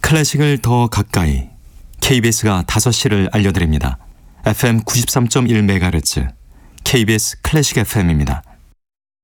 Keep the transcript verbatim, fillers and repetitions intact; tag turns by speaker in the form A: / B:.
A: 클래식을 더 가까이 케이비에스가 다섯 시를 알려드립니다. 에프엠 구십삼 점 일 메가헤르츠 케이비에스 클래식 에프엠입니다.